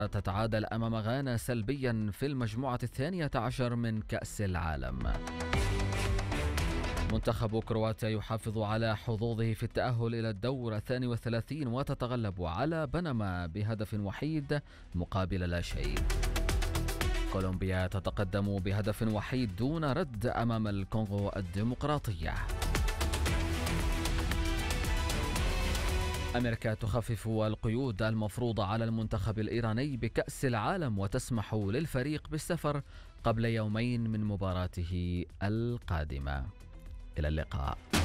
تتعادل أمام غانا سلبيا في المجموعة 12 من كأس العالم. منتخب كرواتيا يحافظ على حظوظه في التأهل إلى الدور 32 وتتغلب على بنما بهدف وحيد مقابل لا شيء. كولومبيا تتقدم بهدف وحيد دون رد أمام الكونغو الديمقراطية. أمريكا تخفف القيود المفروضة على المنتخب الإيراني بكأس العالم وتسمح للفريق بالسفر قبل يومين من مباراته القادمة. إلى اللقاء.